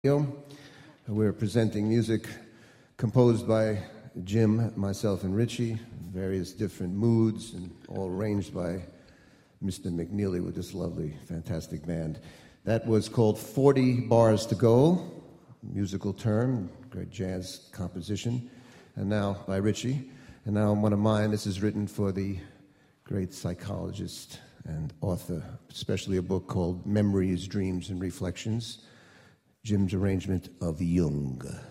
We're presenting music composed by Jim, myself, and Richie, various different moods, and all arranged by Mr. McNeely with this lovely, fantastic band. That was called 40 Bars to Go, musical term, great jazz composition, and now by Richie. And now one of mine, this is written for the great psychologist and author, especially a book called Memories, Dreams, and Reflections, Jim's arrangement of Jung.